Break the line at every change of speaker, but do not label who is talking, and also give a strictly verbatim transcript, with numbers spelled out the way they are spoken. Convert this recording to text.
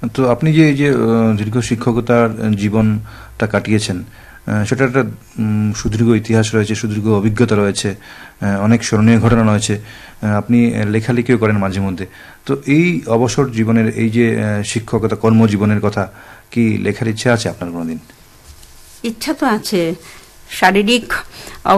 তো আপনি যে এই যে দীর্ঘ শিক্ষকতার জীবনটা কাটিয়েছেন, সেটা একটা সুদীর্ঘ ইতিহাস রয়েছে, সুদীর্ঘ অভিজ্ঞতা রয়েছে, অনেক স্মরণীয় ঘটনা রয়েছে। আপনি লেখালেখিও করেন মাঝে মধ্যে। তো এই অবসর জীবনের এই যে শিক্ষকতা কর্মজীবনের কথা কি লেখার ইচ্ছা আছে আপনার কোনোদিন?
ইচ্ছা তো আছে। শারীরিক